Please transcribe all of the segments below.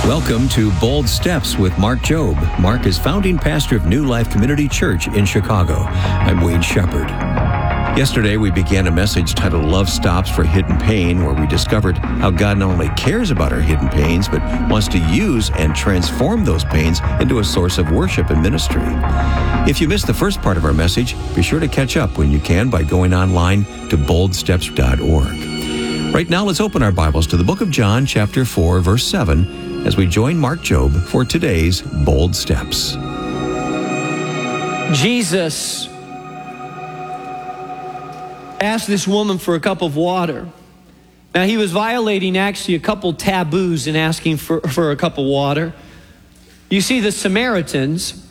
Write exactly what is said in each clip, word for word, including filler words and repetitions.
Welcome to Bold Steps with Mark Jobe. Mark is founding pastor of New Life Community Church in Chicago. I'm Wayne Shepherd. Yesterday, we began a message titled Love Stops for Hidden Pain, where we discovered how God not only cares about our hidden pains, but wants to use and transform those pains into a source of worship and ministry. If you missed the first part of our message, be sure to catch up when you can by going online to bold steps dot org. Right now, let's open our Bibles to the book of John, chapter four, verse seven, as we join Mark Jobe for today's Bold Steps. Jesus asked this woman for a cup of water. Now, he was violating actually a couple taboos in asking for, for a cup of water. You see, the Samaritans,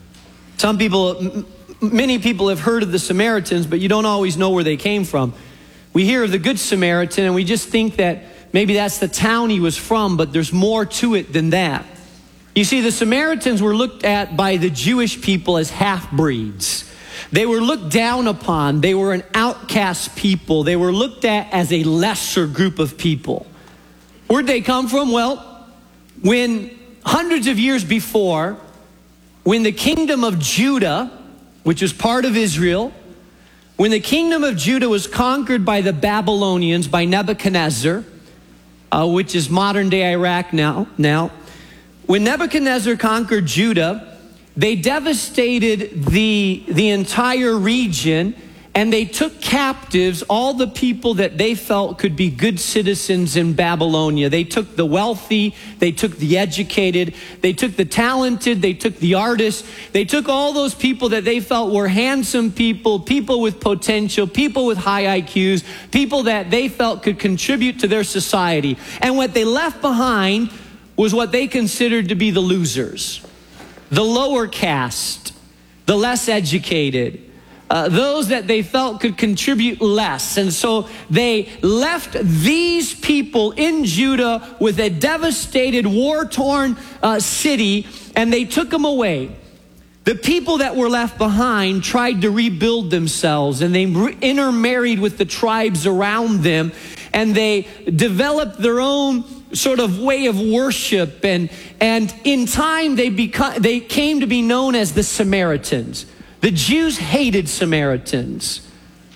some people, many people have heard of the Samaritans, but you don't always know where they came from. We hear of the Good Samaritan, and we just think that maybe that's the town he was from, but there's more to it than that. You see, the Samaritans were looked at by the Jewish people as half-breeds. They were looked down upon. They were an outcast people. They were looked at as a lesser group of people. Where'd they come from? Well, when hundreds of years before, when the kingdom of Judah, which was part of Israel, when the kingdom of Judah was conquered by the Babylonians, by Nebuchadnezzar, uh, which is modern-day Iraq now, now, when Nebuchadnezzar conquered Judah, they devastated the, the entire region, and they took captives all the people that they felt could be good citizens in Babylonia. They took the wealthy, they took the educated, they took the talented, they took the artists, they took all those people that they felt were handsome people, people with potential, people with high I Qs, people that they felt could contribute to their society. And what they left behind was what they considered to be the losers, the lower caste, the less educated, uh, those that they felt could contribute less. And so they left these people in Judah with a devastated, war-torn uh, city, and they took them away. The people that were left behind tried to rebuild themselves, and they intermarried with the tribes around them, and they developed their own sort of way of worship, and and in time they become they came to be known as the Samaritans. The Jews hated Samaritans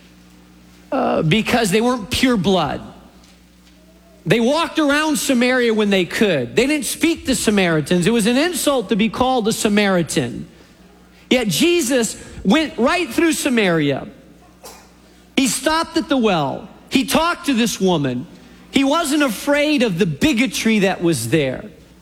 uh, because they weren't pure blood. They walked around Samaria when they could. They didn't speak to Samaritans. It was an insult to be called a Samaritan. Yet Jesus went right through Samaria. He stopped at the well. He talked to this woman. He wasn't afraid of the bigotry that was there.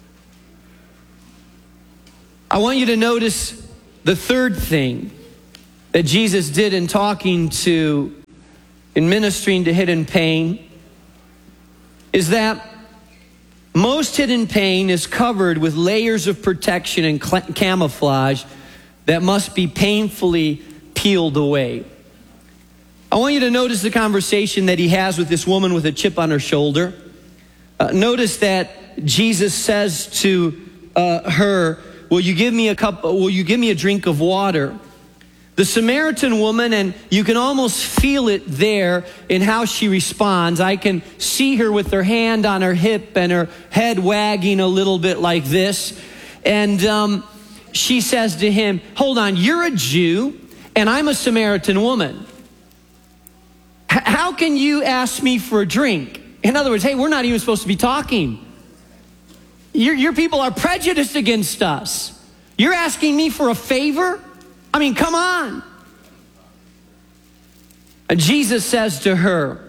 I want you to notice the third thing that Jesus did in talking to, in ministering to hidden pain, is that most hidden pain is covered with layers of protection and camouflage that must be painfully peeled away. I want you to notice the conversation that he has with this woman with a chip on her shoulder. Uh, notice that Jesus says to uh, her, will you give me a cup, will you give me a drink of water? The Samaritan woman, and you can almost feel it there in how she responds. I can see her with her hand on her hip and her head wagging a little bit like this. And um, she says to him, hold on, you're a Jew and I'm a Samaritan woman. How can you ask me for a drink? In other words, hey, we're not even supposed to be talking. Your, your people are prejudiced against us. You're asking me for a favor? I mean, come on. And Jesus says to her,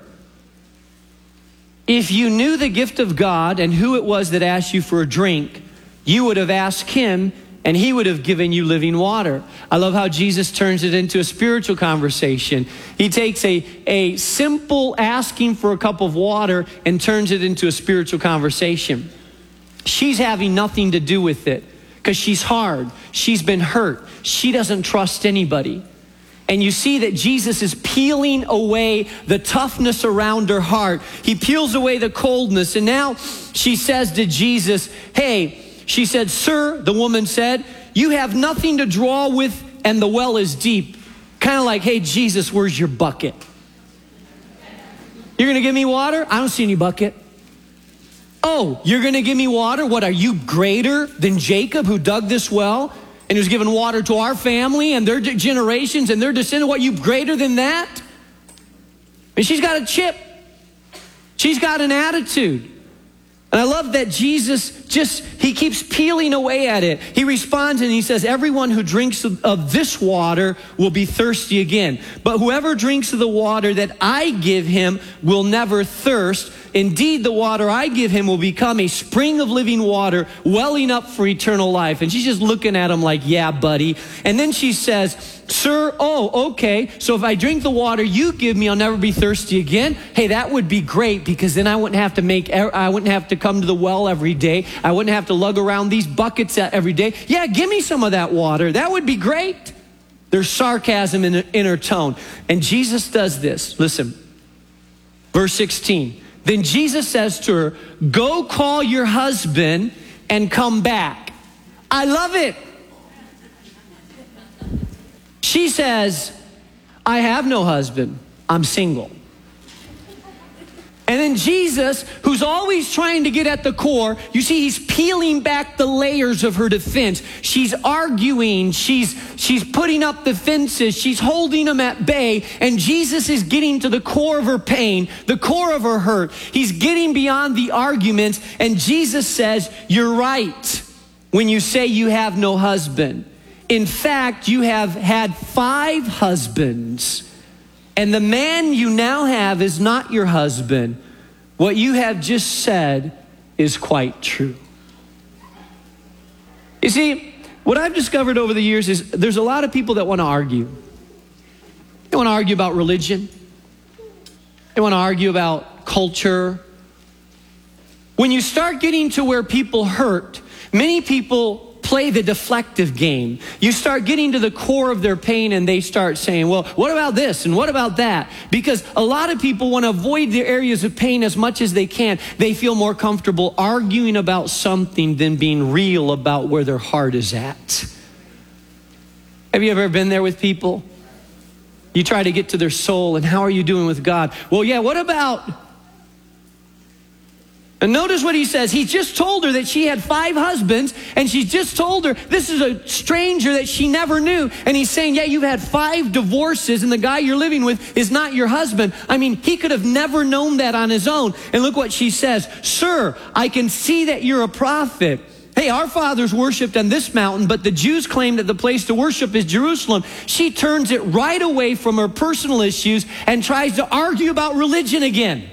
if you knew the gift of God and who it was that asked you for a drink, you would have asked him, and he would have given you living water. I love how Jesus turns it into a spiritual conversation. He takes a, a simple asking for a cup of water and turns it into a spiritual conversation. She's having nothing to do with it because she's hard. She's been hurt. She doesn't trust anybody. And you see that Jesus is peeling away the toughness around her heart. He peels away the coldness. And now she says to Jesus, hey, she said, sir, the woman said, you have nothing to draw with and the well is deep. Kind of like, hey, Jesus, where's your bucket? You're going to give me water? I don't see any bucket. Oh, you're going to give me water? What, are you greater than Jacob who dug this well and who's given water to our family and their generations and their descendants? What, you greater than that? And she's got a chip. She's got an attitude. And I love that Jesus just, he keeps peeling away at it. He responds and he says, everyone who drinks of, of this water will be thirsty again. But whoever drinks of the water that I give him will never thirst. Indeed, the water I give him will become a spring of living water welling up for eternal life. And she's just looking at him like, yeah, buddy. And then she says, sir, oh, okay. So if I drink the water you give me, I'll never be thirsty again. Hey, that would be great, because then I wouldn't have to make, I wouldn't have to come to the well every day. I wouldn't have to lug around these buckets every day. Yeah, give me some of that water. That would be great. There's sarcasm in, in her tone. And Jesus does this. Listen, verse sixteen. Then Jesus says to her, go call your husband and come back. I love it. She says, I have no husband. I'm single. And then Jesus, who's always trying to get at the core, you see, he's peeling back the layers of her defense. She's arguing, she's, she's putting up defenses, she's holding them at bay, and Jesus is getting to the core of her pain, the core of her hurt. He's getting beyond the arguments, and Jesus says, you're right when you say you have no husband. In fact, you have had five husbands. And the man you now have is not your husband. What you have just said is quite true. You see, what I've discovered over the years is there's a lot of people that want to argue. They want to argue about religion. They want to argue about culture. When you start getting to where people hurt, many people play the deflective game. You start getting to the core of their pain and they start saying, well, what about this and what about that? Because a lot of people want to avoid the areas of pain as much as they can. They feel more comfortable arguing about something than being real about where their heart is at. Have you ever been there with people? You try to get to their soul and how are you doing with God? Well, yeah, what about... And notice what he says. He just told her that she had five husbands, and she just told her this is a stranger that she never knew. And he's saying, yeah, you've had five divorces, and the guy you're living with is not your husband. I mean, he could have never known that on his own. And look what she says. Sir, I can see that you're a prophet. Hey, our fathers worshipped on this mountain, but the Jews claim that the place to worship is Jerusalem. She turns it right away from her personal issues and tries to argue about religion again.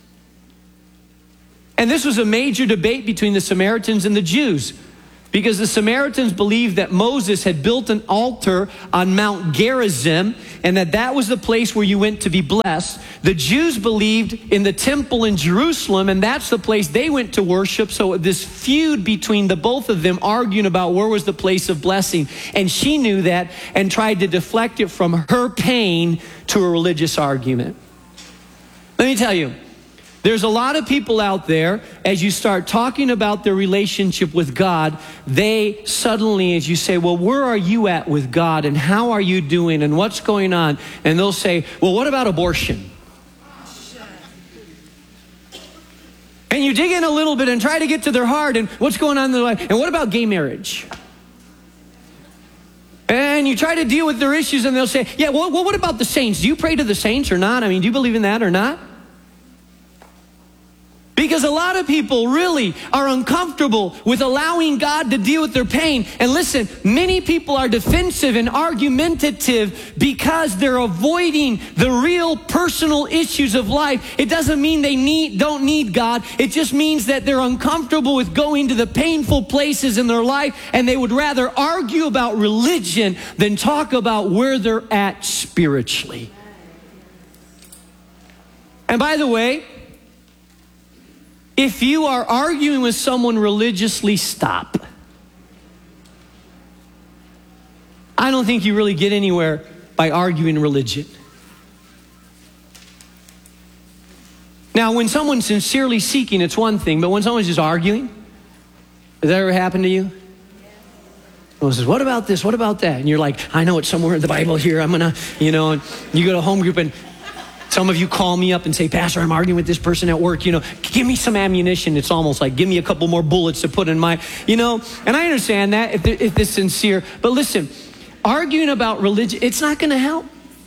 And this was a major debate between the Samaritans and the Jews, because the Samaritans believed that Moses had built an altar on Mount Gerizim and that that was the place where you went to be blessed. The Jews believed in the temple in Jerusalem, and that's the place they went to worship. So this feud between the both of them arguing about where was the place of blessing. And she knew that and tried to deflect it from her pain to a religious argument. Let me tell you, there's a lot of people out there, as you start talking about their relationship with God, they suddenly, as you say, well, where are you at with God and how are you doing and what's going on? And they'll say, well, what about abortion? And you dig in a little bit and try to get to their heart and what's going on in their life. And what about gay marriage? And you try to deal with their issues and they'll say, yeah, well, what about the saints? Do you pray to the saints or not? I mean, do you believe in that or not? Because a lot of people really are uncomfortable with allowing God to deal with their pain. And listen, many people are defensive and argumentative because they're avoiding the real personal issues of life. It doesn't mean they need, don't need God. It just means that they're uncomfortable with going to the painful places in their life, and they would rather argue about religion than talk about where they're at spiritually. And by the way, if you are arguing with someone religiously, stop. I don't think you really get anywhere by arguing religion. Now, when someone's sincerely seeking, it's one thing, but when someone's just arguing, has that ever happened to you? Someone says, what about this? What about that? And you're like, I know it's somewhere in the Bible here. I'm going to, you know, and you go to home group and Some of you call me up and say, Pastor, I'm arguing with this person at work. You know, give me some ammunition. It's almost like, give me a couple more bullets to put in my, you know. And I understand that if, if it's sincere. But listen, arguing about religion, it's not going to help.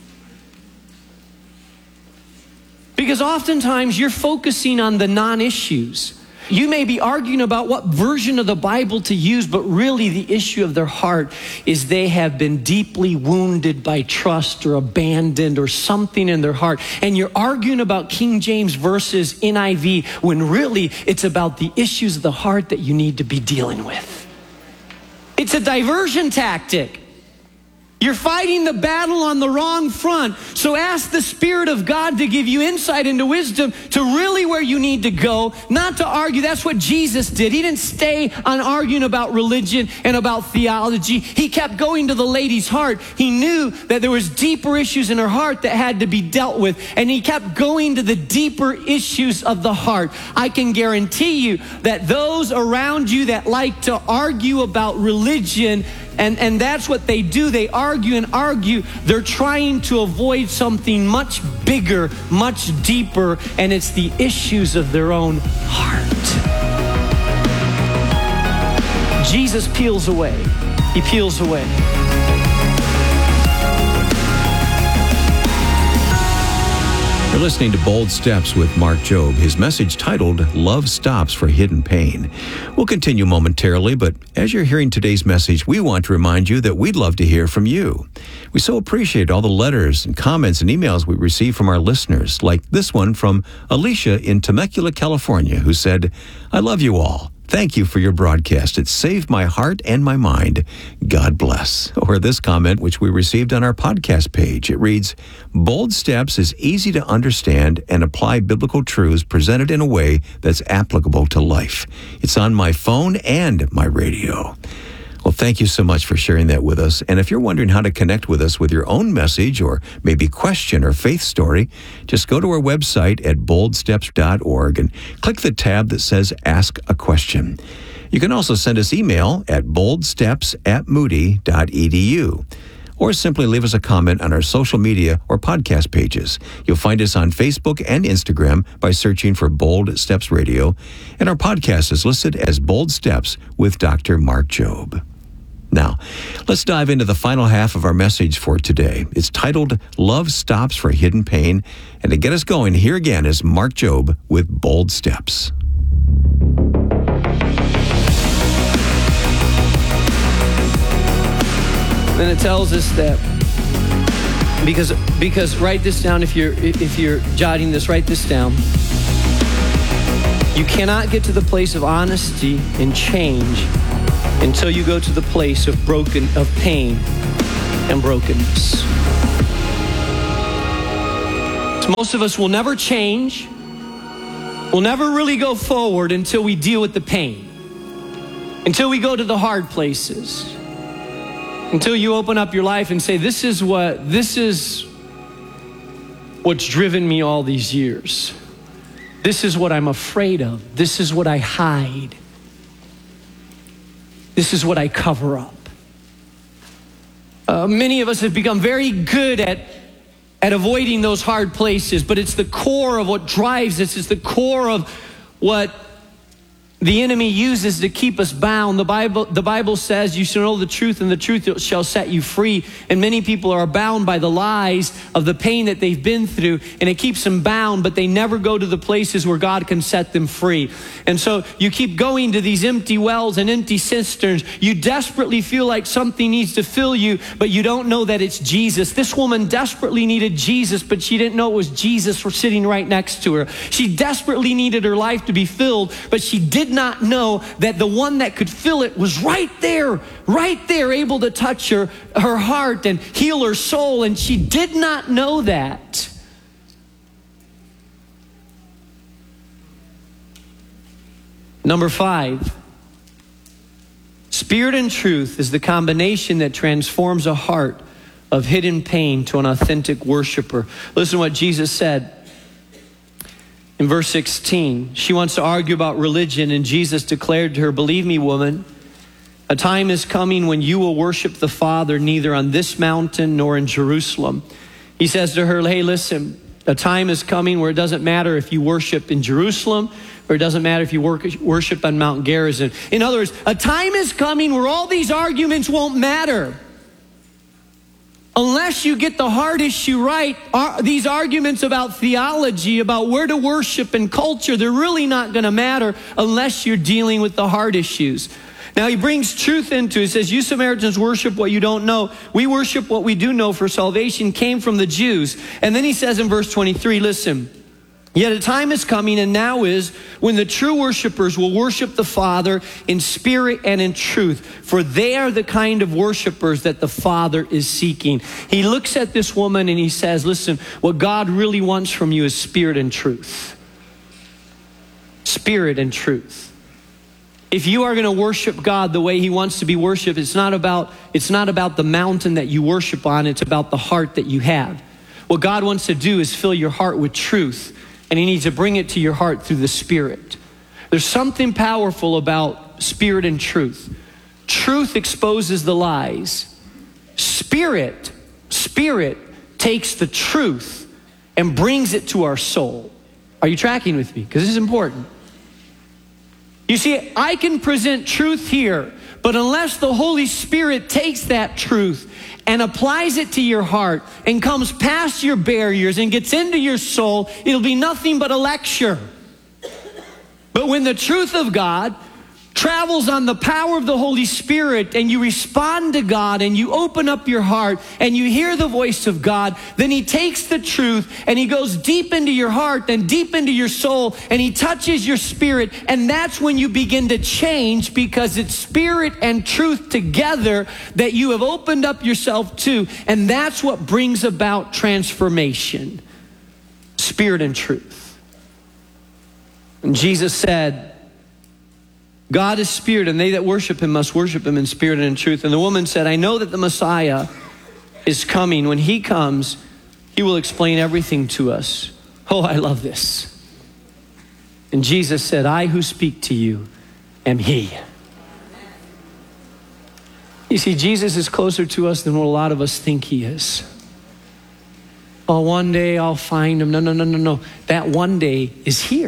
Because oftentimes you're focusing on the non-issues. You may be arguing about what version of the Bible to use, but really the issue of their heart is they have been deeply wounded by trust or abandoned or something in their heart. And you're arguing about King James versus N I V when really it's about the issues of the heart that you need to be dealing with. It's a diversion tactic. You're fighting the battle on the wrong front. So ask the Spirit of God to give you insight into wisdom to really where you need to go, not to argue. That's what Jesus did. He didn't stay on arguing about religion and about theology. He kept going to the lady's heart. He knew that there was deeper issues in her heart that had to be dealt with. And he kept going to the deeper issues of the heart. I can guarantee you that those around you that like to argue about religion, And, and that's what they do. They argue and argue. They're trying to avoid something much bigger, much deeper, and it's the issues of their own heart. Jesus peels away. He peels away. You're listening to Bold Steps with Mark Jobe, his message titled, Love Stops for Hidden Pain. We'll continue momentarily, but as you're hearing today's message, we want to remind you that we'd love to hear from you. We so appreciate all the letters and comments and emails we receive from our listeners, like this one from Alicia in Temecula, California, who said, I love you all. Thank you for your broadcast. It saved my heart and my mind. God bless. Or this comment, which we received on our podcast page. It reads, Bold Steps is easy to understand and apply biblical truths presented in a way that's applicable to life. It's on my phone and my radio. Well, thank you so much for sharing that with us. And if you're wondering how to connect with us with your own message or maybe question or faith story, just go to our website at bold steps dot org and click the tab that says Ask a Question. You can also send us email at boldsteps at moody dot e d u. Or simply leave us a comment on our social media or podcast pages. You'll find us on Facebook and Instagram by searching for Bold Steps Radio. And our podcast is listed as Bold Steps with Doctor Mark Jobe. Now, let's dive into the final half of our message for today. It's titled, Love Stops for Hidden Pain. And to get us going, here again is Mark Jobe with Bold Steps. Then it tells us that because because write this down if you're if you're jotting this, write this down. You cannot get to the place of honesty and change until you go to the place of broken of pain and brokenness. So most of us will never change. We'll never really go forward until we deal with the pain. Until we go to the hard places. Until you open up your life and say, this is what, this is what's driven me all these years. This is what I'm afraid of. This is what I hide. This is what I cover up. Uh, many of us have become very good at, at avoiding those hard places, but it's the core of what drives us. It's the core of what the enemy uses to keep us bound. The Bible, the Bible says you shall know the truth and the truth shall set you free. And many people are bound by the lies of the pain that they've been through, and it keeps them bound, but they never go to the places where God can set them free. And so you keep going to these empty wells and empty cisterns. You desperately feel like something needs to fill you, but you don't know that it's Jesus. This woman desperately needed Jesus, but she didn't know it was Jesus sitting right next to her. She desperately needed her life to be filled, but she did not know that the one that could fill it was right there, right there, able to touch her, her heart and heal her soul, and she did not know that. Number five, spirit and truth is the combination that transforms a heart of hidden pain to an authentic worshiper. Listen to what Jesus said. In verse sixteen, she wants to argue about religion, and Jesus declared to her, believe me, woman, a time is coming when you will worship the Father neither on this mountain nor in Jerusalem. He says to her, hey, listen, A time is coming where it doesn't matter if you worship in Jerusalem or it doesn't matter if you work, worship on Mount Gerizim. In other words, a time is coming where all these arguments won't matter. Unless you get the heart issue right, these arguments about theology, about where to worship and culture, they're really not going to matter unless you're dealing with the heart issues. Now he brings truth into it. He says, you Samaritans worship what you don't know. We worship what we do know, for salvation came from the Jews. And then he says in verse twenty-three, listen, yet a time is coming, and now is, when the true worshipers will worship the Father in spirit and in truth, for they are the kind of worshipers that the Father is seeking. He looks at this woman and he says, listen, what God really wants from you is spirit and truth. Spirit and truth. If you are going to worship God the way he wants to be worshiped, it's not about, it's not about the mountain that you worship on, it's about the heart that you have. What God wants to do is fill your heart with truth, and he needs to bring it to your heart through the Spirit. There's something powerful about spirit and truth. Truth exposes the lies. Spirit, spirit takes the truth and brings it to our soul. Are you tracking with me? Because this is important. You see, I can present truth here, but unless the Holy Spirit takes that truth and applies it to your heart and comes past your barriers and gets into your soul, it'll be nothing but a lecture. But when the truth of God travels on the power of the Holy Spirit and you respond to God and you open up your heart and you hear the voice of God, then he takes the truth and he goes deep into your heart and deep into your soul and he touches your spirit, and that's when you begin to change, because it's spirit and truth together that you have opened up yourself to, and that's what brings about transformation. Spirit and truth. And Jesus said, God is spirit, and they that worship him must worship him in spirit and in truth. And the woman said, I know that the Messiah is coming. When he comes, he will explain everything to us. Oh, I love this. And Jesus said, I who speak to you am he. You see, Jesus is closer to us than what a lot of us think he is. Oh, one day I'll find him. No, no, no, no, no. That one day is here.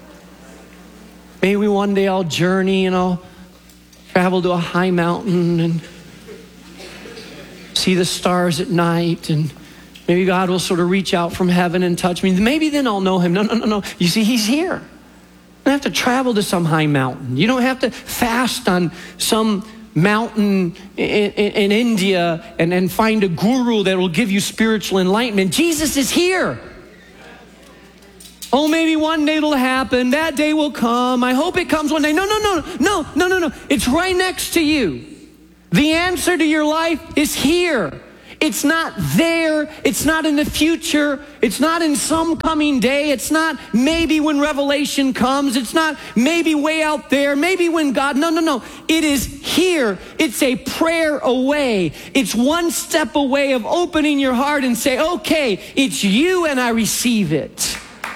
Maybe one day I'll journey and I'll travel to a high mountain and see the stars at night, and maybe God will sort of reach out from heaven and touch me. Maybe then I'll know him. No, no, no, no. You see, he's here. You don't have to travel to some high mountain. You don't have to fast on some mountain in, in, in India and, and find a guru that will give you spiritual enlightenment. Jesus is here. Oh, maybe one day it'll happen. That day will come. I hope it comes one day. No, no, no, no, no, no, no. It's right next to you. The answer to your life is here. It's not there. It's not in the future. It's not in some coming day. It's not maybe when revelation comes. It's not maybe way out there. Maybe when God, no, no, no. It is here. It's a prayer away. It's one step away of opening your heart and say, okay, it's you and I receive it.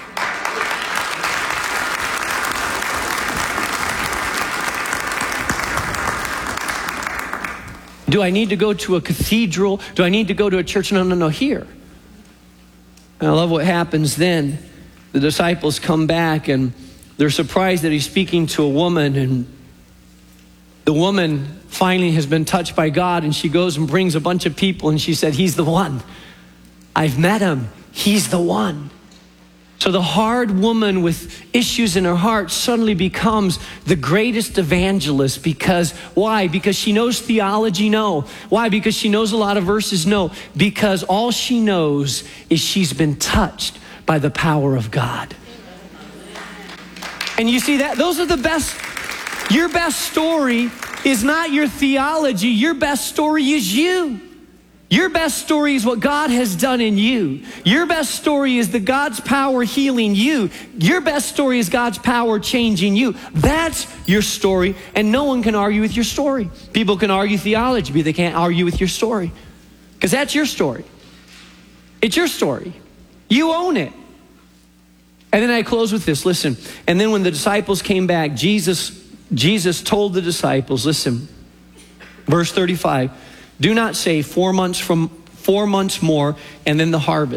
Do I need to go to a cathedral? Do I need to go to a church? No, no, no, here. And I love what happens then. The disciples come back and they're surprised that he's speaking to a woman, and the woman finally has been touched by God, and she goes and brings a bunch of people and she said, he's the one. I've met him. He's the one. So the hard woman with issues in her heart suddenly becomes the greatest evangelist. Because, why? Because she knows theology? No. Why? Because she knows a lot of verses? No. Because all she knows is she's been touched by the power of God. And you see that? Those are the best. Your best story is not your theology. Your best story is you. Your best story is what God has done in you. Your best story is the God's power healing you. Your best story is God's power changing you. That's your story, and no one can argue with your story. People can argue theology, but they can't argue with your story, because that's your story. It's your story. You own it. And then I close with this. Listen. And then when the disciples came back, Jesus, Jesus told the disciples, listen, verse thirty-five, do not say four months from four months more and then the harvest.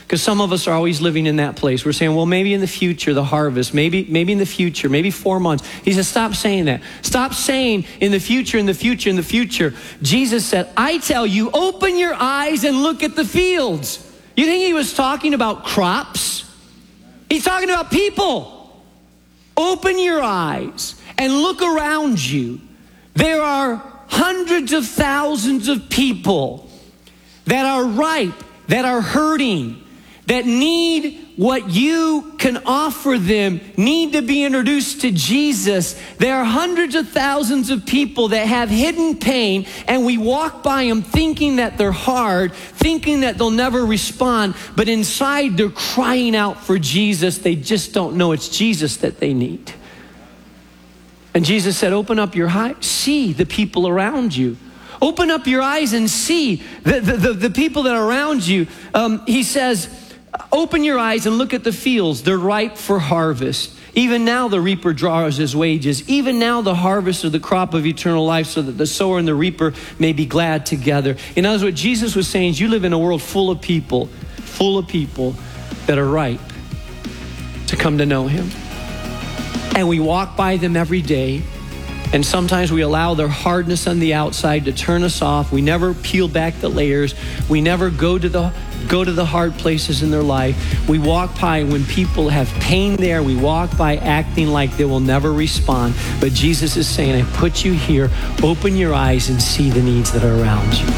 Because some of us are always living in that place. We're saying, well, maybe in the future, the harvest, maybe, maybe in the future, maybe four months. He says, stop saying that. Stop saying in the future, in the future, in the future. Jesus said, I tell you, open your eyes and look at the fields. You think he was talking about crops? He's talking about people. Open your eyes and look around you. There are hundreds of thousands of people that are ripe, that are hurting, that need what you can offer them, need to be introduced to Jesus. There are hundreds of thousands of people that have hidden pain, and we walk by them thinking that they're hard, thinking that they'll never respond, but inside they're crying out for Jesus. They just don't know it's Jesus that they need. And Jesus said, open up your eyes, see the people around you. Open up your eyes and see the, the, the, the people that are around you. Um, he says, open your eyes and look at the fields. They're ripe for harvest. Even now the reaper draws his wages. Even now the harvest of the crop of eternal life, so that the sower and the reaper may be glad together. In other words, what Jesus was saying is you live in a world full of people, full of people that are ripe to come to know him. And we walk by them every day. And sometimes we allow their hardness on the outside to turn us off. We never peel back the layers. We never go to the go to the hard places in their life. We walk by when people have pain there. We walk by acting like they will never respond. But Jesus is saying, I put you here. Open your eyes and see the needs that are around you.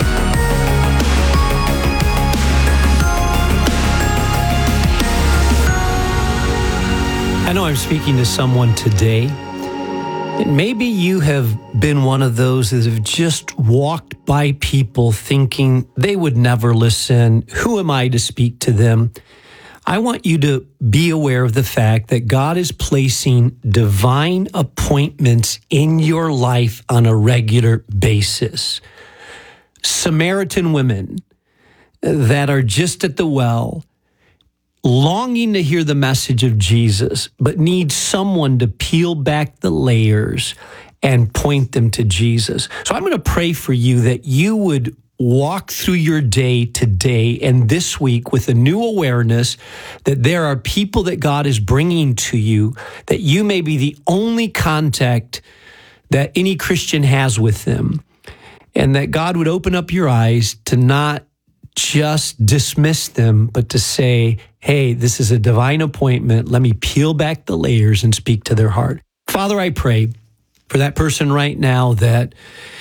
I know I'm speaking to someone today. And maybe you have been one of those that have just walked by people thinking they would never listen. Who am I to speak to them? I want you to be aware of the fact that God is placing divine appointments in your life on a regular basis. Samaritan women that are just at the well, longing to hear the message of Jesus, but need someone to peel back the layers and point them to Jesus. So I'm going to pray for you that you would walk through your day today and this week with a new awareness that there are people that God is bringing to you, that you may be the only contact that any Christian has with them, and that God would open up your eyes to not just dismiss them, but to say, hey, this is a divine appointment. Let me peel back the layers and speak to their heart. Father, I pray for that person right now that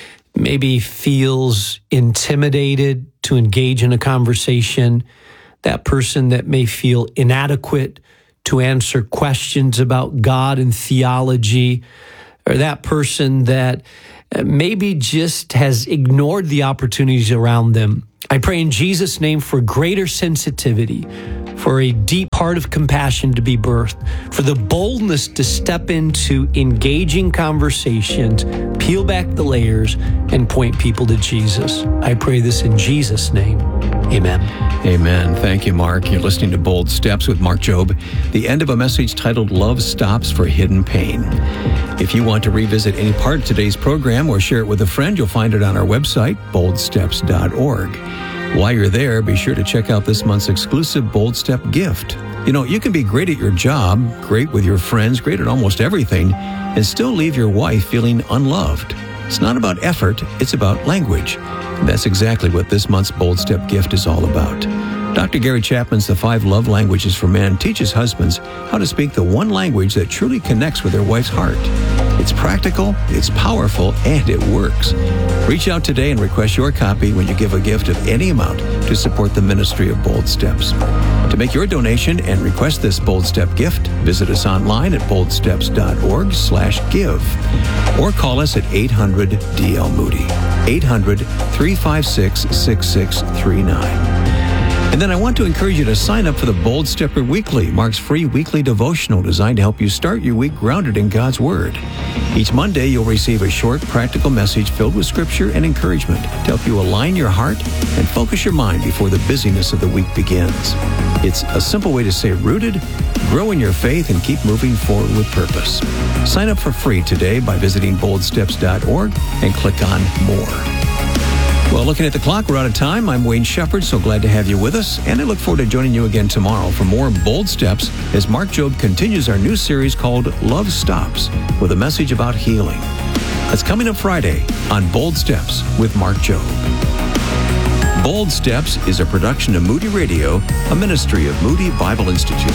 maybe feels intimidated to engage in a conversation, that person that may feel inadequate to answer questions about God and theology, or that person that maybe just has ignored the opportunities around them. I pray in Jesus' name for greater sensitivity, for a deep heart of compassion to be birthed, for the boldness to step into engaging conversations, peel back the layers, and point people to Jesus. I pray this in Jesus' name. Amen. Amen. Thank you, Mark. You're listening to Bold Steps with Mark Jobe, the end of a message titled Love Stops for Hidden Pain. If you want to revisit any part of today's program or share it with a friend, you'll find it on our website, bold steps dot org. While you're there, be sure to check out this month's exclusive Bold Step gift. You know, you can be great at your job, great with your friends, great at almost everything, and still leave your wife feeling unloved. It's not about effort, it's about language. And that's exactly what this month's Bold Step gift is all about. Doctor Gary Chapman's The Five Love Languages for Men teaches husbands how to speak the one language that truly connects with their wife's heart. It's practical, it's powerful, and it works. Reach out today and request your copy when you give a gift of any amount to support the ministry of Bold Steps. To make your donation and request this Bold Step gift, visit us online at bold steps dot org slash give or call us at eight hundred D L Moody, eight hundred, three five six, six six three nine. And then I want to encourage you to sign up for the Bold Stepper Weekly, Mark's free weekly devotional designed to help you start your week grounded in God's Word. Each Monday, you'll receive a short, practical message filled with scripture and encouragement to help you align your heart and focus your mind before the busyness of the week begins. It's a simple way to stay rooted, grow in your faith, and keep moving forward with purpose. Sign up for free today by visiting bold steps dot org and click on More. Well, looking at the clock, we're out of time. I'm Wayne Shepherd, so glad to have you with us, and I look forward to joining you again tomorrow for more Bold Steps as Mark Jobe continues our new series called Love Stops with a message about healing. That's coming up Friday on Bold Steps with Mark Jobe. Bold Steps is a production of Moody Radio, a ministry of Moody Bible Institute.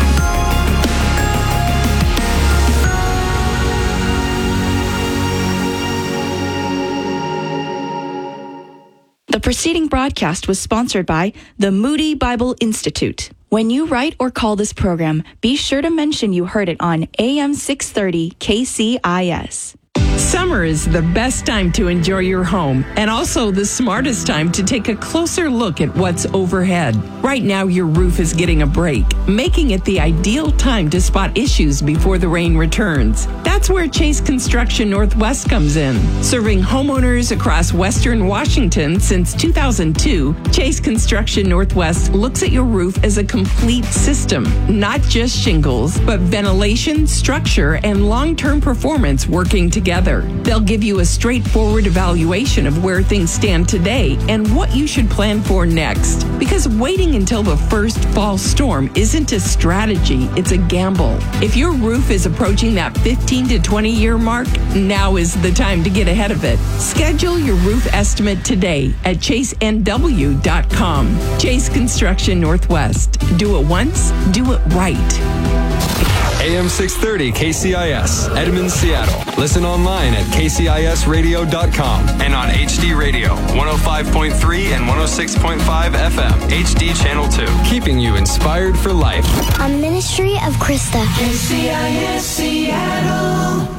The preceding broadcast was sponsored by the Moody Bible Institute. When you write or call this program, be sure to mention you heard it on A M six thirty K C I S. Summer is the best time to enjoy your home and also the smartest time to take a closer look at what's overhead. Right now, your roof is getting a break, making it the ideal time to spot issues before the rain returns. That's where Chase Construction Northwest comes in. Serving homeowners across Western Washington since two thousand two, Chase Construction Northwest looks at your roof as a complete system, not just shingles, but ventilation, structure, and long-term performance working together. They'll give you a straightforward evaluation of where things stand today and what you should plan for next. Because waiting until the first fall storm isn't a strategy, it's a gamble. If your roof is approaching that fifteen to twenty year mark, now is the time to get ahead of it. Schedule your roof estimate today at chase n w dot com. Chase Construction Northwest. Do it once, do it right. A M six thirty K C I S, Edmonds, Seattle. Listen online at k c i s radio dot com and on H D Radio, one oh five point three and one oh six point five F M, H D Channel two. Keeping you inspired for life. A ministry of Krista. K C I S Seattle.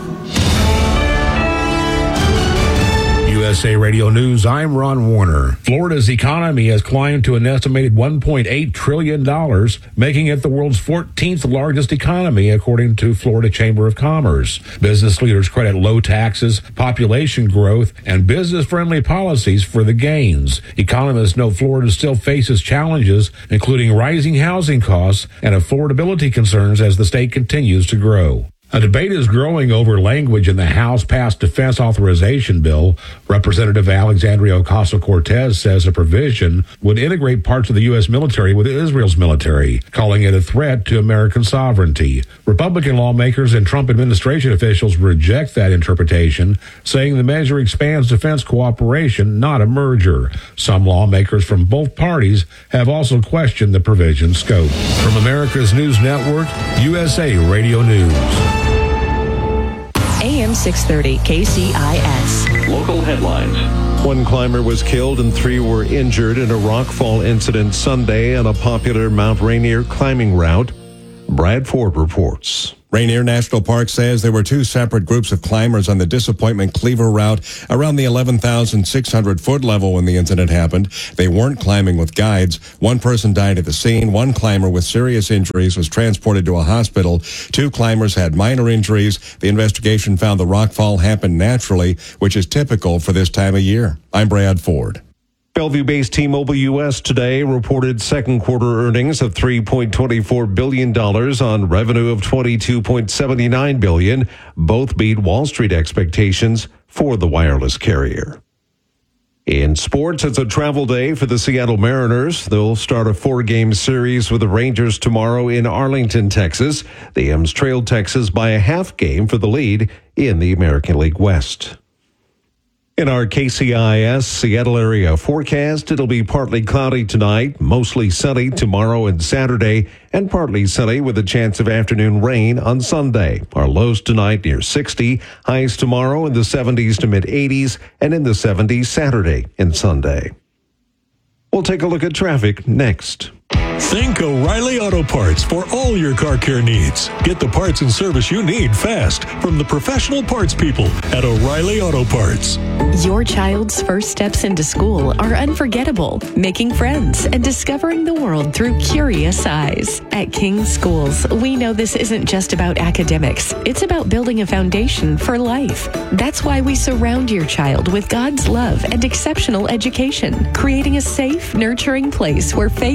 U S A Radio News, I'm Ron Warner. Florida's economy has climbed to an estimated one point eight trillion dollars, making it the world's fourteenth largest economy, according to Florida Chamber of Commerce. Business leaders credit low taxes, population growth, and business-friendly policies for the gains. Economists know Florida still faces challenges, including rising housing costs and affordability concerns as the state continues to grow. A debate is growing over language in the House-passed defense authorization bill. Representative Alexandria Ocasio-Cortez says a provision would integrate parts of the U S military with Israel's military, calling it a threat to American sovereignty. Republican lawmakers and Trump administration officials reject that interpretation, saying the measure expands defense cooperation, not a merger. Some lawmakers from both parties have also questioned the provision's scope. From America's News Network, U S A Radio News. A M six thirty K C I S. Local headlines. One climber was killed and three were injured in a rockfall incident Sunday on a popular Mount Rainier climbing route. Brad Ford reports. Rainier National Park says there were two separate groups of climbers on the Disappointment Cleaver route around the eleven thousand six hundred foot level when the incident happened. They weren't climbing with guides. One person died at the scene. One climber with serious injuries was transported to a hospital. Two climbers had minor injuries. The investigation found the rockfall happened naturally, which is typical for this time of year. I'm Brad Ford. Bellevue-based T-Mobile U S today reported second quarter earnings of three point two four billion dollars on revenue of twenty-two point seven nine billion dollars. Both beat Wall Street expectations for the wireless carrier. In sports, it's a travel day for the Seattle Mariners. They'll start a four-game series with the Rangers tomorrow in Arlington, Texas. The M's trailed Texas by a half game for the lead in the American League West. In our K C I S Seattle area forecast, it'll be partly cloudy tonight, mostly sunny tomorrow and Saturday, and partly sunny with a chance of afternoon rain on Sunday. Our lows tonight near sixty, highs tomorrow in the seventies to mid-eighties, and in the seventies Saturday and Sunday. We'll take a look at traffic next. Think O'Reilly Auto Parts for all your car care needs. Get the parts and service you need fast from the professional parts people at O'Reilly Auto Parts. Your child's first steps into school are unforgettable, making friends and discovering the world through curious eyes. At King Schools, we know this isn't just about academics. It's about building a foundation for life. That's why we surround your child with God's love and exceptional education, creating a safe, nurturing place where faith and learning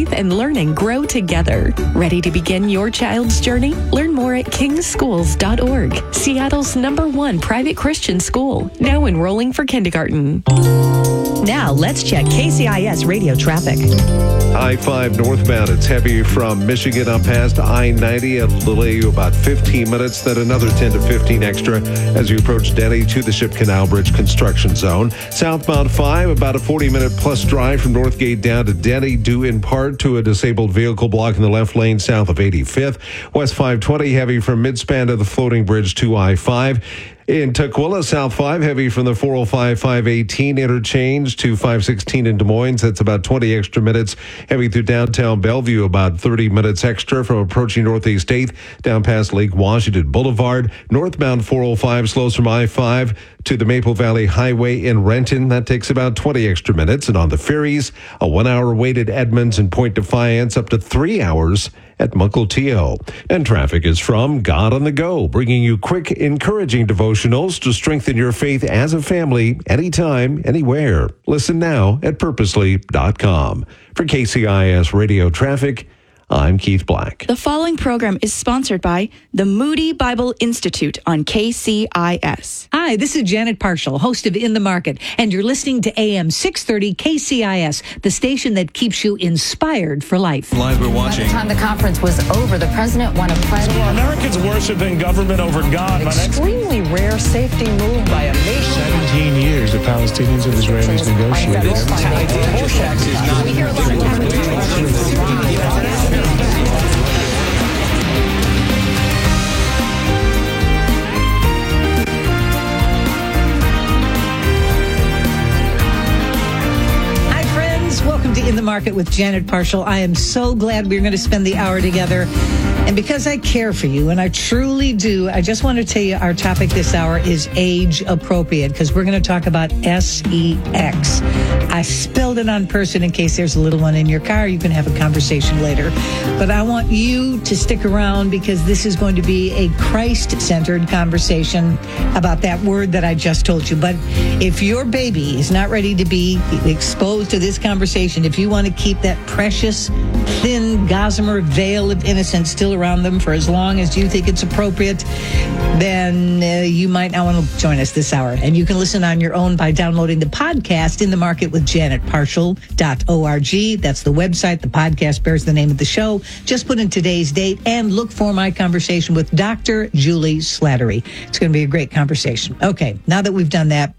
learning grow together. Ready to begin your child's journey? Learn more at kings schools dot org, Seattle's number one private Christian school, now enrolling for kindergarten. Now, let's check K C I S radio traffic. I five northbound, it's heavy from Michigan up past I ninety. It'll delay you about fifteen minutes, then another ten to fifteen extra as you approach Denny to the Ship Canal Bridge construction zone. Southbound five, about a forty minute plus drive from Northgate down to Denny, due in part to a disabled vehicle blocking the left lane south of eighty-fifth. West five twenty, heavy from Midspan to the floating bridge to I five. In Tukwila, South five, heavy from the four oh five, five eighteen interchange to five sixteen in Des Moines. That's about twenty extra minutes. Heavy through downtown Bellevue, about thirty minutes extra from approaching Northeast eighth down past Lake Washington Boulevard. Northbound four oh five slows from I five to the Maple Valley Highway in Renton. That takes about twenty extra minutes. And on the ferries, a one-hour wait at Edmonds and Point Defiance, up to three hours at Mukilteo. And traffic is from God on the Go, bringing you quick, encouraging devotionals to strengthen your faith as a family, anytime, anywhere. Listen now at purposely dot com. For K C I S Radio Traffic, I'm Keith Black. The following program is sponsored by the Moody Bible Institute on K C I S. Hi, this is Janet Parshall, host of In the Market, and you're listening to A M six thirty K C I S, the station that keeps you inspired for life. Live, we're watching. By the time the conference was over, the president won a pledge. So Americans worshiping government over God. An extremely rare safety move by a nation. seventeen years the Palestinians and Israelis negotiated. We hear a lot of Welcome to In the Market with Janet Parshall. I am so glad we're going to spend the hour together. And because I care for you, and I truly do, I just want to tell you our topic this hour is age appropriate, because we're going to talk about S E X. I spelled it on person in case there's a little one in your car. You can have a conversation later. But I want you to stick around, because this is going to be a Christ-centered conversation about that word that I just told you. But if your baby is not ready to be exposed to this conversation, if you want to keep that precious, thin, gossamer veil of innocence still around them for as long as you think it's appropriate, then uh, you might not want to join us this hour. And you can listen on your own by downloading the podcast In the Market with Janet Parshall dot org. That's the website. The podcast bears the name of the show. Just put in today's date and look for my conversation with Doctor Julie Slattery. It's going to be a great conversation. Okay, now that we've done that,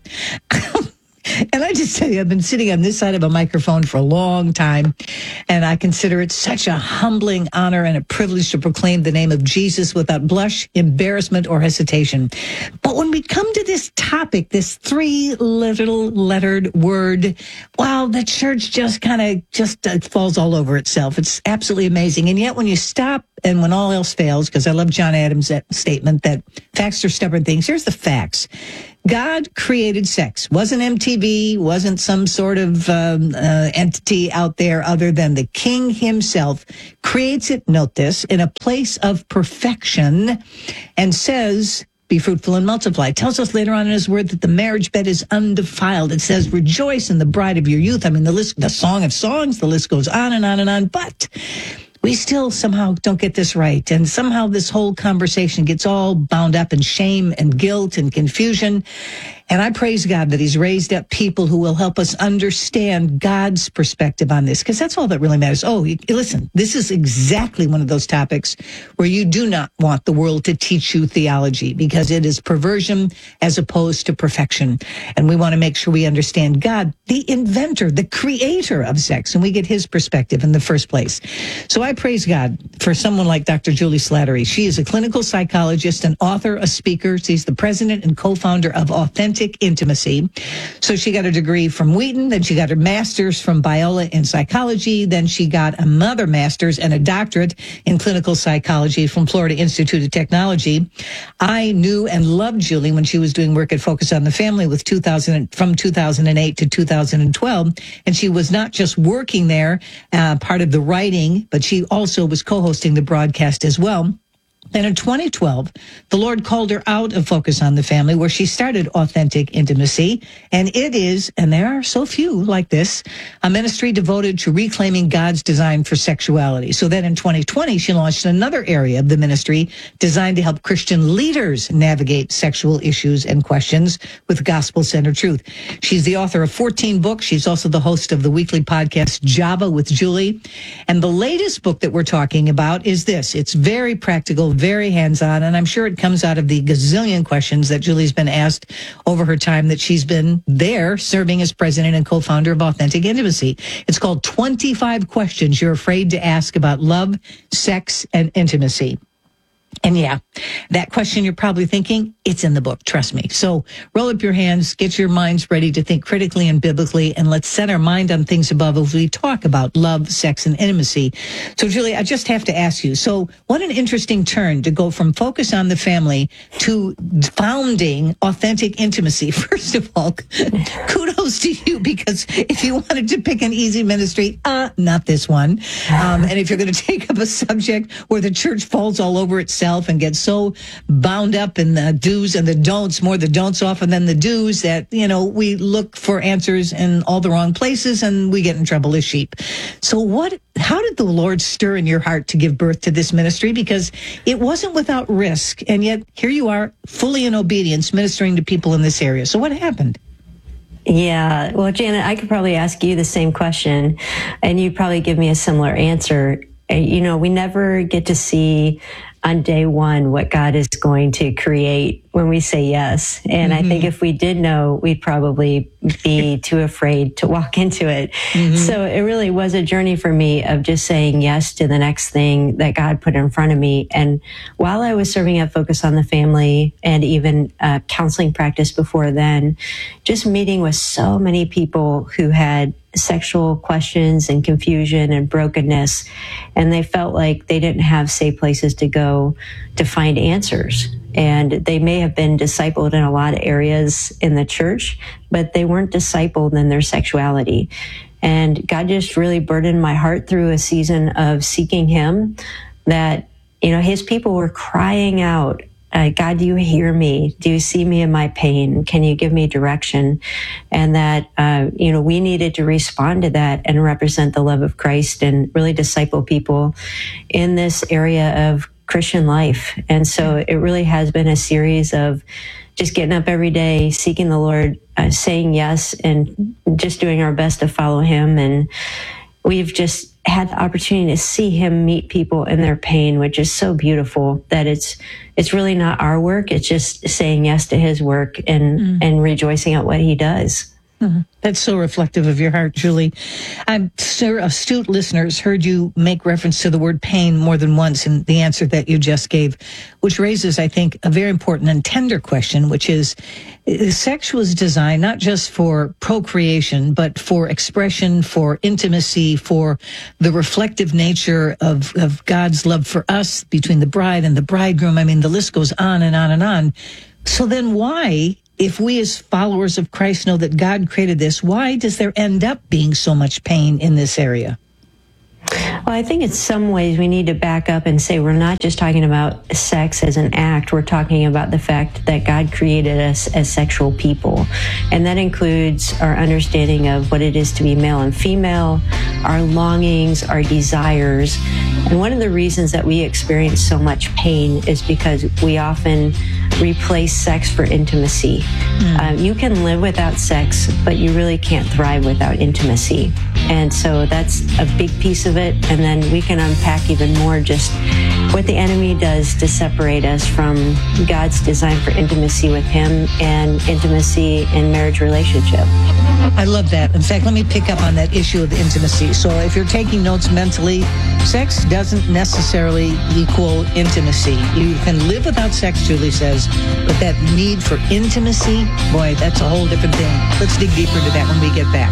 and I just tell you, I've been sitting on this side of a microphone for a long time, and I consider it such a humbling honor and a privilege to proclaim the name of Jesus without blush, embarrassment, or hesitation. But when we come to this topic, this three little lettered word, wow, the church just kind of just uh, falls all over itself. It's absolutely amazing. And yet when you stop and when all else fails, because I love John Adams' statement that facts are stubborn things, here's the facts. God created sex. Wasn't M T V, wasn't some sort of um, uh, entity out there other than the King himself. Creates it, note this, in a place of perfection, and says, be fruitful and multiply. It tells us later on in his word that the marriage bed is undefiled. It says, rejoice in the bride of your youth. I mean, the list, the song of songs, the list goes on and on and on. But we still somehow don't get this right. And somehow this whole conversation gets all bound up in shame and guilt and confusion. And I praise God that he's raised up people who will help us understand God's perspective on this, because that's all that really matters. Oh, listen, this is exactly one of those topics where you do not want the world to teach you theology, because it is perversion as opposed to perfection. And we want to make sure we understand God, the inventor, the creator of sex, and we get his perspective in the first place. So I praise God for someone like Doctor Julie Slattery. She is a clinical psychologist, an author, a speaker. She's the president and co-founder of Authentic Intimacy. So she got a degree from Wheaton, then she got her master's from Biola in psychology, then she got another master's and a doctorate in clinical psychology from Florida Institute of Technology. I knew and loved Julie when she was doing work at Focus on the Family with two thousand from two thousand eight to two thousand twelve, and she was not just working there, uh, part of the writing, but she also was co-hosting the broadcast as well. Then in twenty twelve, the Lord called her out of Focus on the Family, where she started Authentic Intimacy. And it is, and there are so few like this, a ministry devoted to reclaiming God's design for sexuality. So then in twenty twenty, she launched another area of the ministry designed to help Christian leaders navigate sexual issues and questions with gospel-centered truth. She's the author of fourteen books. She's also the host of the weekly podcast, Java with Julie. And the latest book that we're talking about is this. It's very practical, very hands-on, and I'm sure it comes out of the gazillion questions that Julie's been asked over her time that she's been there serving as president and co-founder of Authentic Intimacy. It's called twenty-five Questions You're Afraid to Ask About Love, Sex, and Intimacy. And yeah, that question you're probably thinking, it's in the book, trust me. So roll up your hands, get your minds ready to think critically and biblically, and let's set our mind on things above as we talk about love, sex, and intimacy. So Julie, I just have to ask you, so what an interesting turn to go from Focus on the Family to founding Authentic Intimacy. First of all, kudos to you, because if you wanted to pick an easy ministry, uh, not this one. Um, and if you're going to take up a subject where the church falls all over itself and get so bound up in the do's and the don'ts, more the don'ts often than the do's, that, you know, we look for answers in all the wrong places and we get in trouble as sheep. So what, how did the Lord stir in your heart to give birth to this ministry? Because it wasn't without risk, and yet here you are fully in obedience ministering to people in this area. So what happened? Yeah, well, Janet, I could probably ask you the same question and you'd probably give me a similar answer. You know, we never get to see on day one what God is going to create when we say yes. And mm-hmm. I think if we did know, we'd probably be too afraid to walk into it. Mm-hmm. So it really was a journey for me of just saying yes to the next thing that God put in front of me. And while I was serving at Focus on the Family and even uh, counseling practice before then, just meeting with so many people who had sexual questions and confusion and brokenness, and they felt like they didn't have safe places to go to find answers. And they may have been discipled in a lot of areas in the church, but they weren't discipled in their sexuality. And God just really burdened my heart through a season of seeking Him, that, you know, His people were crying out, Uh, God, do you hear me? Do you see me in my pain? Can you give me direction? And that, uh, you know, we needed to respond to that and represent the love of Christ and really disciple people in this area of Christian life. And so it really has been a series of just getting up every day, seeking the Lord, uh, saying yes, and just doing our best to follow Him. And we've just had the opportunity to see Him meet people in their pain, which is so beautiful that it's it's really not our work. It's just saying yes to His work and, mm. and rejoicing at what He does. Mm-hmm. That's so reflective of your heart, Julie. I'm sure astute listeners heard you make reference to the word pain more than once in the answer that you just gave, which raises, I think, a very important and tender question, which is, sex was designed not just for procreation, but for expression, for intimacy, for the reflective nature of, of God's love for us between the bride and the bridegroom. I mean, the list goes on and on and on. So then why, if we as followers of Christ know that God created this, why does there end up being so much pain in this area? Well, I think in some ways we need to back up and say we're not just talking about sex as an act. We're talking about the fact that God created us as sexual people. And that includes our understanding of what it is to be male and female, our longings, our desires. And one of the reasons that we experience so much pain is because we often replace sex for intimacy. Mm. Um, you can live without sex, but you really can't thrive without intimacy. And so that's a big piece of it. And then we can unpack even more just what the enemy does to separate us from God's design for intimacy with Him and intimacy in marriage relationship. I love that. In fact, let me pick up on that issue of intimacy. So if you're taking notes mentally, sex doesn't necessarily equal intimacy. You can live without sex, Julie says, but that need for intimacy, boy, that's a whole different thing. Let's dig deeper into that when we get back.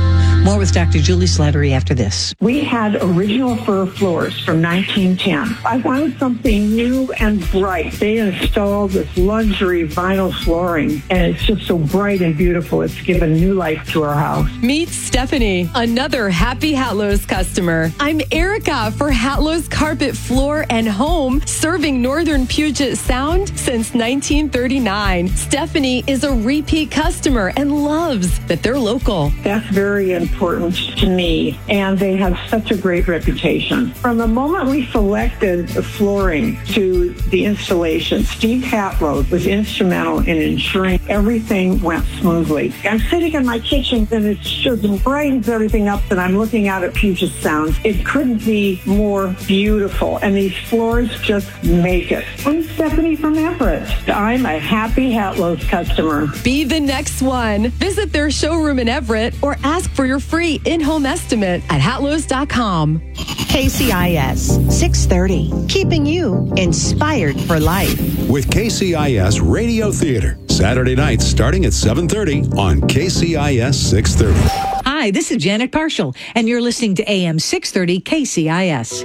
More with Doctor Julie Slattery after this. We had original fir floors from nineteen ten. I wanted something new and bright. They installed this luxury vinyl flooring, and it's just so bright and beautiful. It's given new life to our house. Meet Stephanie, another happy Hatlow's customer. I'm Erica for Hatlow's Carpet Floor and Home, serving Northern Puget Sound since nineteen thirty-nine. Stephanie is a repeat customer and loves that they're local. That's very important to me, and they have such a great reputation. From the moment we selected the flooring to the installation, Steve Hatlow was instrumental in ensuring everything went smoothly. I'm sitting in my kitchen, and it just brightens everything up, and I'm looking out at Puget Sound. It couldn't be more beautiful, and these floors just make it. I'm Stephanie from Everett. I'm a happy Hatlow's customer. Be the next one. Visit their showroom in Everett or ask for your free in-home estimate at hatlows dot com. K C I S six thirty, keeping you inspired for life. With K C I S Radio Theater, Saturday nights starting at seven thirty on K C I S six thirty. Hi, this is Janet Parshall, and you're listening to A M six thirty K C I S.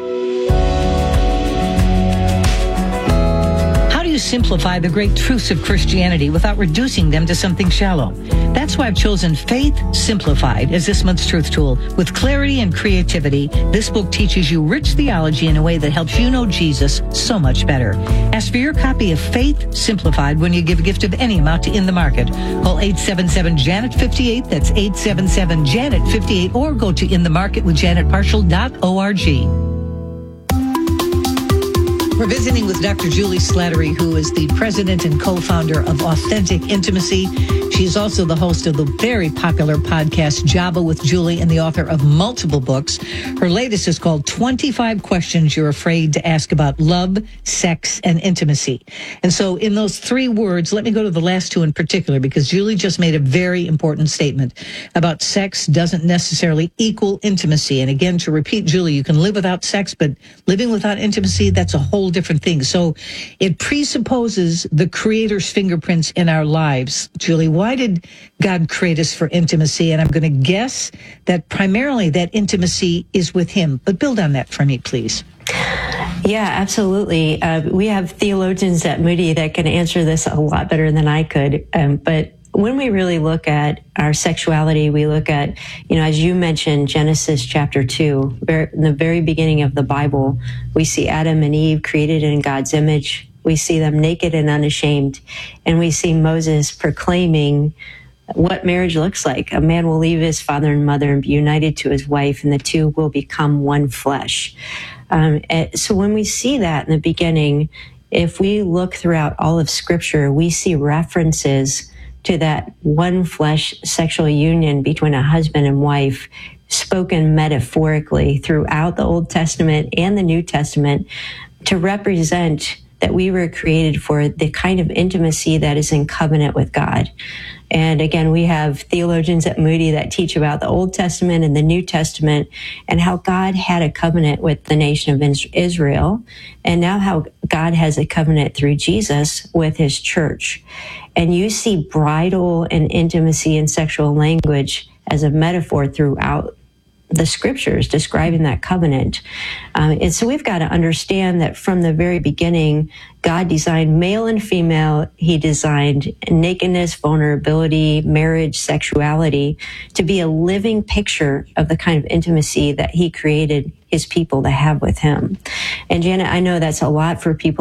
How do you simplify the great truths of Christianity without reducing them to something shallow? That's why I've chosen Faith Simplified as this month's truth tool. With clarity and creativity, this book teaches you rich theology in a way that helps you know Jesus so much better. Ask for your copy of Faith Simplified when you give a gift of any amount to In the Market. Call eight seven seven, Janet fifty-eight. That's eight seven seven, Janet fifty-eight. Or go to in the market with janet parshall dot org. We're visiting with Doctor Julie Slattery, who is the president and co-founder of Authentic Intimacy. She's also the host of the very popular podcast, Java with Julie, and the author of multiple books. Her latest is called twenty-five Questions You're Afraid to Ask About Love, Sex, and Intimacy. And so in those three words, let me go to the last two in particular, because Julie just made a very important statement about sex doesn't necessarily equal intimacy. And again, to repeat, Julie, you can live without sex, but living without intimacy, that's a whole different thing. So it presupposes the Creator's fingerprints in our lives. Julie, why did God create us for intimacy? And I'm going to guess that primarily that intimacy is with Him. But build on that for me, please. Yeah, absolutely. Uh, we have theologians at Moody that can answer this a lot better than I could. Um, but when we really look at our sexuality, we look at, you know, as you mentioned, Genesis chapter two, in the very beginning of the Bible, we see Adam and Eve created in God's image. We see them naked and unashamed. And we see Moses proclaiming what marriage looks like. A man will leave his father and mother and be united to his wife, and the two will become one flesh. Um, so when we see that in the beginning, if we look throughout all of Scripture, we see references to that one flesh sexual union between a husband and wife, spoken metaphorically throughout the Old Testament and the New Testament, to represent that we were created for the kind of intimacy that is in covenant with God. And again, we have theologians at Moody that teach about the Old Testament and the New Testament and how God had a covenant with the nation of Israel, and now how God has a covenant through Jesus with His church. And you see bridal and intimacy and sexual language as a metaphor throughout the Scriptures describing that covenant. Um, and so we've got to understand that from the very beginning, God designed male and female. He designed nakedness, vulnerability, marriage, sexuality to be a living picture of the kind of intimacy that He created His people to have with Him. And Janet, I know that's a lot for people